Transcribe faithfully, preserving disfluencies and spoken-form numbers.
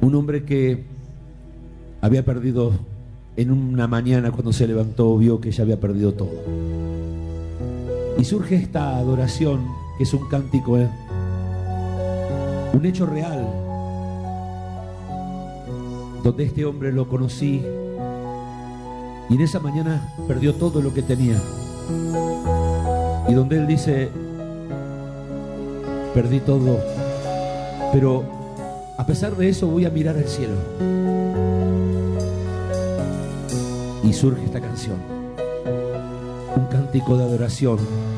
Un hombre que había perdido, en una mañana cuando se levantó, vio que ya había perdido todo. Y surge esta adoración, que es un cántico, ¿eh? Un hecho real, donde este hombre lo conocí y en esa mañana perdió todo lo que tenía. Y donde él dice: perdí todo, pero a pesar de eso voy a mirar al cielo. Y surge esta canción, un cántico de adoración